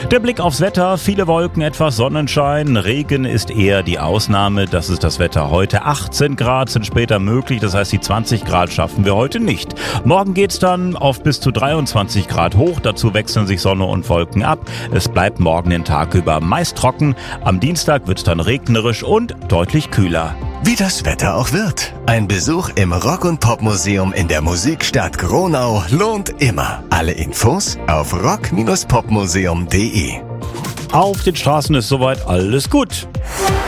Der Blick aufs Wetter, viele Wolken, etwas Sonnenschein, Regen ist eher die Ausnahme. Das ist das Wetter heute. 18 Grad sind später möglich, das heißt die 20 Grad schaffen wir heute nicht. Morgen geht's dann auf bis zu 23 Grad hoch, dazu wechseln sich Sonne und Wolken ab. Es bleibt morgen den Tag über meist trocken, am Dienstag wird's dann regnerisch und deutlich kühler. Wie das Wetter auch wird. Ein Besuch im Rock- und Popmuseum in der Musikstadt Gronau lohnt immer. Alle Infos auf rock-popmuseum.de. Auf den Straßen ist soweit alles gut.